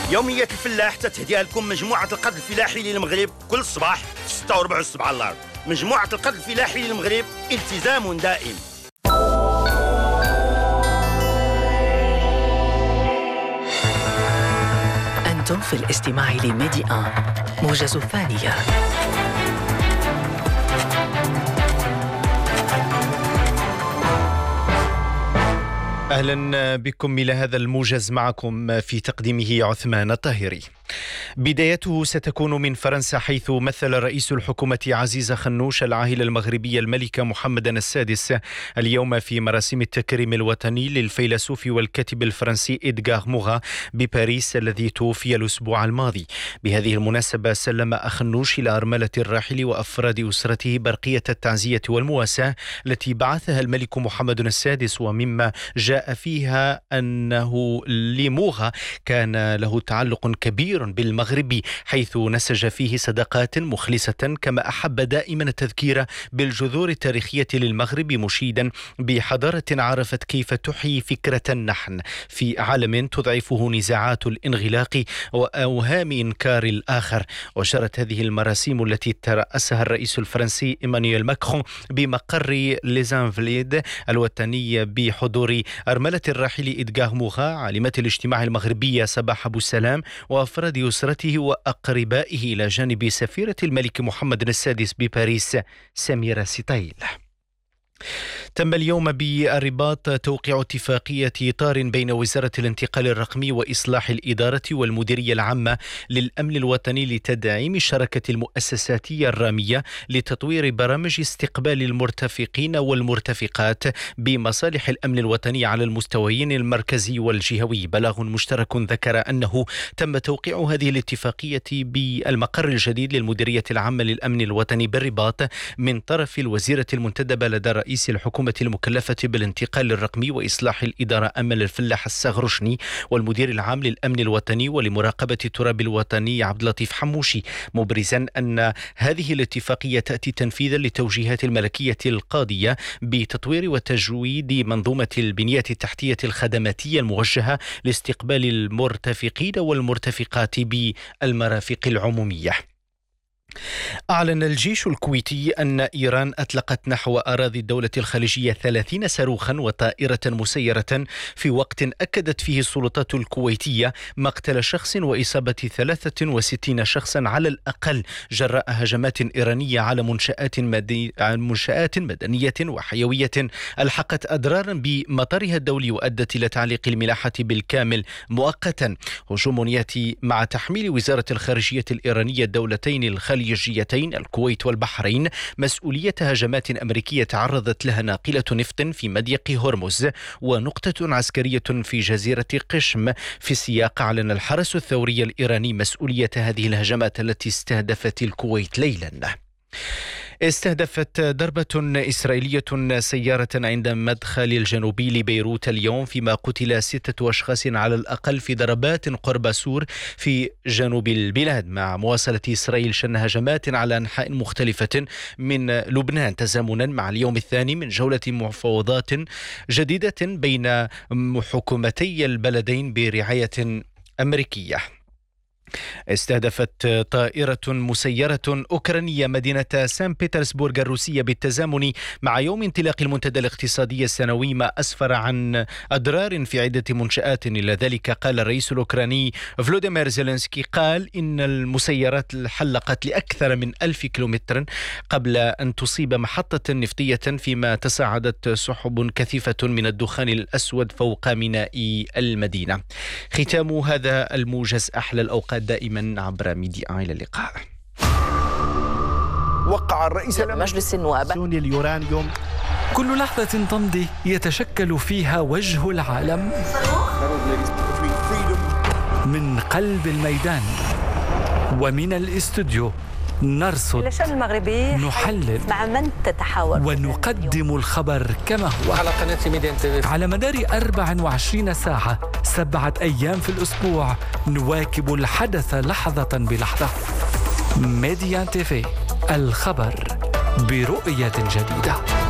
يومية الفلاح تتهديها لكم مجموعة القرض الفلاحي للمغرب كل صباح في 6:15 الصبح على الأرض. مجموعة القرض الفلاحي للمغرب، التزام دائم. أنتم في الاستماع لميدي آن موجز الثانية. أهلا بكم إلى هذا الموجز، معكم في تقديمه عثمان الطاهري. بدايته ستكون من فرنسا، حيث مثل رئيس الحكومة عزيز خنوش العاهلة المغربية الملكة محمدا السادس اليوم في مراسم التكريم الوطني للفيلسوف والكاتب الفرنسي إدغار موغا بباريس الذي توفي الأسبوع الماضي. بهذه المناسبة سلم خنوش إلى أرملة الراحل وأفراد أسرته برقية التعزية والمواساة التي بعثها الملك محمد السادس، ومما جاء فيها أنه لموغا كان له تعلق كبير بالمغرب، حيث نسج فيه صداقات مخلصة، كما أحب دائما التذكير بالجذور التاريخية للمغرب، مشيدا بحضارة عرفت كيف تحيي فكرة النحن في عالم تضعفه نزاعات الانغلاق وأوهام إنكار الآخر. وشرت هذه المراسيم التي ترأسها الرئيس الفرنسي إيمانويل ماكرون بمقر ليزانفليد الوطني بحضور أرملة الراحل إدغار موغا، عالمة الاجتماع المغربية صباح أبو السلام وأفراد أسرته وأقربائه، إلى جانب سفيرة الملك محمد السادس بباريس سميرة سيطيل. تم اليوم بالرباط توقيع اتفاقية إطار بين وزارة الانتقال الرقمي وإصلاح الإدارة والمديرية العامة للأمن الوطني لتدعيم الشراكة المؤسساتية الرامية لتطوير برامج استقبال المرتفقين والمرتفقات بمصالح الأمن الوطني على المستويين المركزي والجهوي. بلاغ مشترك ذكر أنه تم توقيع هذه الاتفاقية بالمقر الجديد للمديرية العامة للأمن الوطني بالرباط من طرف الوزيرة المنتدبة لدى رئيس الحكومة المكلفة بالانتقال الرقمي وإصلاح الإدارة أمل الفلاح السغرشني، والمدير العام للأمن الوطني ولمراقبة التراب الوطني عبد اللطيف حموشي، مبرزا أن هذه الاتفاقية تأتي تنفيذا لتوجيهات الملكية القاضية بتطوير وتجويد منظومة البنية التحتية الخدماتية الموجهة لاستقبال المرتفقين والمرتفقات بالمرافق العمومية. أعلن الجيش الكويتي أن إيران أطلقت نحو أراضي الدولة الخليجية 30 صاروخا وطائرة مسيرة، في وقت أكدت فيه السلطات الكويتية مقتل شخص وإصابة 63 شخصا على الأقل جراء هجمات إيرانية على منشآت مدنية وحيوية ألحقت أضرارا بمطارها الدولي وأدت إلى تعليق الملاحة بالكامل مؤقتا. هجوم يأتي مع تحميل وزارة الخارجية الإيرانية الدولتين الخليجيتين الكويت والبحرين مسؤولية هجمات أمريكية تعرضت لها ناقلة نفط في مضيق هرمز ونقطة عسكرية في جزيرة قشم، في السياق أعلن الحرس الثوري الإيراني مسؤولية هذه الهجمات التي استهدفت الكويت ليلا. استهدفت ضربة إسرائيلية سيارة عند مدخل الجنوبي لبيروت اليوم، فيما قتل 6 أشخاص على الأقل في ضربات قرب سور في جنوب البلاد، مع مواصلة إسرائيل شن هجمات على أنحاء مختلفة من لبنان، تزامنا مع اليوم الثاني من جولة مفاوضات جديدة بين حكومتي البلدين برعاية أمريكية. استهدفت طائرة مسيرة أوكرانية مدينة سان بطرسبورغ الروسية بالتزامن مع يوم انطلاق المنتدى الاقتصادي السنوي، ما أسفر عن أضرار في عدة منشآت. إلى ذلك قال الرئيس الأوكراني فلوديمير زيلينسكي إن المسيرات حلقت لأكثر من 1000 كيلومتر قبل أن تصيب محطة نفطية، فيما تصاعدت سحب كثيفة من الدخان الأسود فوق ميناء المدينة. ختام هذا الموجز، أحلى الأوقات دائما عبر ميدي آن. إلى اللقاء. وقع الرئيس مجلس النواب اليورانيوم. كل لحظة تمضي يتشكل فيها وجه العالم من قلب الميدان ومن الاستوديو. نرصد، الشأن المغربي، نحلل، مع من تتحاور، ونقدم الخبر كما هو على قناة ميديان تي في على مدار 24 ساعة 7 أيام في الأسبوع. نواكب الحدث لحظة بلحظة. ميديان تي في، الخبر برؤية جديدة.